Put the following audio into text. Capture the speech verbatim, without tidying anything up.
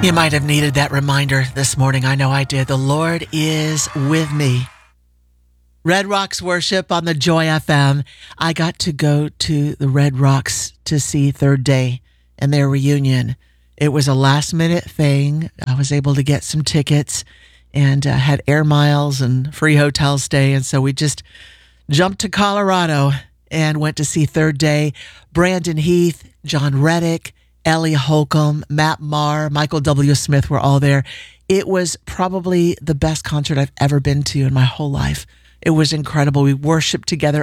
You might have needed that reminder this morning. I know I did. The Lord is with me. Red Rocks Worship on the Joy F M. I got to go to the Red Rocks to see Third Day and their reunion. It was a last minute thing. I was able to get some tickets and uh, had air miles and free hotel stay. And so we just jumped to Colorado and went to see Third Day. Brandon Heath, John Reddick, Ellie Holcomb, Matt Maher, Michael W. Smith were all there. It was probably the best concert I've ever been to in my whole life. It was incredible. We worshiped together